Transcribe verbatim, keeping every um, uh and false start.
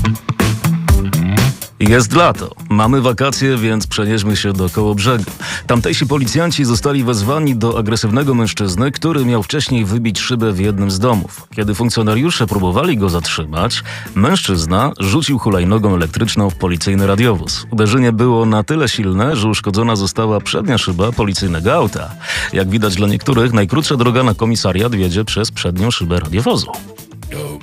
Jest lato. Mamy wakacje, więc przenieśmy się do Kołobrzegu. Tamtejsi policjanci zostali wezwani do agresywnego mężczyzny, który miał wcześniej wybić szybę w jednym z domów. Kiedy funkcjonariusze próbowali go zatrzymać, mężczyzna rzucił hulajnogą elektryczną w policyjny radiowóz. Uderzenie było na tyle silne, że uszkodzona została przednia szyba policyjnego auta. Jak widać dla niektórych, najkrótsza droga na komisariat wiedzie przez przednią szybę radiowozu.